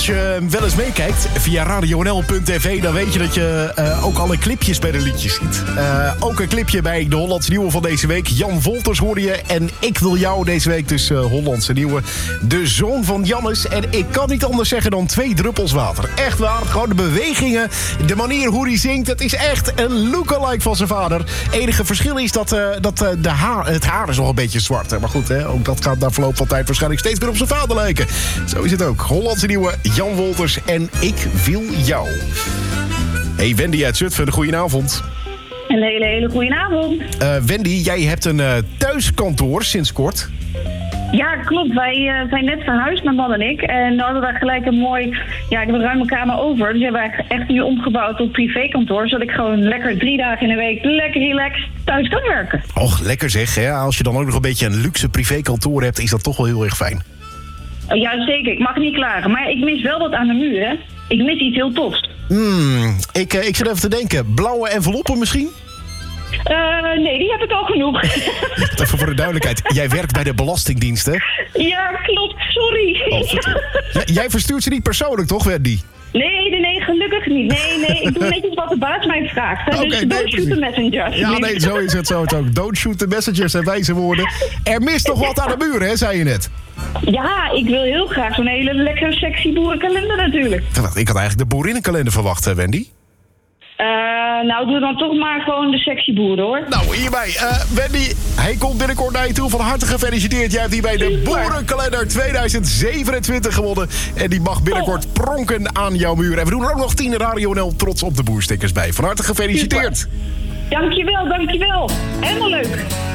Als je wel eens meekijkt via radionl.tv... dan weet je dat je ook alle clipjes bij de liedjes ziet. Ook een clipje bij de Hollandse Nieuwe van deze week. Jan Wolters hoorde je en Ik Wil Jou deze week. Dus Hollandse Nieuwe. De zoon van Jannes. En ik kan niet anders zeggen dan 2 druppels water. Echt waar. Gewoon de bewegingen. De manier hoe hij zingt. Het is echt een lookalike van zijn vader. Enige verschil is dat het haar is nog een beetje zwart. Hè? Maar goed, hè? Ook dat gaat na verloop van tijd waarschijnlijk steeds meer op zijn vader lijken. Zo is het ook. Hollandse Nieuwe, Jan Wolters en Ik Wil Jou. Hey Wendy uit Zutphen, goedenavond. Een hele goedenavond. Wendy, jij hebt een thuiskantoor sinds kort. Ja, klopt. Wij zijn net verhuisd, mijn man en ik. En dan hadden we gelijk een mooi... Ja, ik heb een ruime kamer over. Dus hebben we echt nu omgebouwd tot privékantoor. Zodat ik gewoon lekker 3 dagen in de week lekker relaxed thuis kan werken. Och, lekker zeg. Hè? Als je dan ook nog een beetje een luxe privékantoor hebt, is dat toch wel heel erg fijn. Ja, zeker. Ik mag niet klagen. Maar ik mis wel wat aan de muur, hè. Ik mis iets heel tofs. Ik zit even te denken. Blauwe enveloppen misschien? Nee, die heb ik al genoeg. Even voor de duidelijkheid. Jij werkt bij de Belastingdienst, hè? Ja, klopt. Sorry. Jij verstuurt ze niet persoonlijk, toch, Wendy? Nee, gelukkig niet. Nee, ik doe netjes wat de baas mij vraagt. Dus don't shoot the messenger. Ja, nee, zo is het ook. Don't shoot the messengers zijn wijze woorden. Er mist nog wat aan de muur, hè, zei je net. Ja, ik wil heel graag zo'n hele lekkere sexy boerenkalender natuurlijk. Ik had eigenlijk de boerinnenkalender verwacht, Wendy. Nou, doe dan toch maar gewoon de sexy boeren, hoor. Nou, hierbij. Wendy, hij komt binnenkort naar je toe. Van harte gefeliciteerd. Jij hebt hierbij de Boerenkalender 2027 gewonnen. En die mag binnenkort pronken aan jouw muur. En we doen er ook nog 10 Radio NL Trots op de Boerstickers bij. Van harte gefeliciteerd. Super. Dankjewel. Helemaal leuk.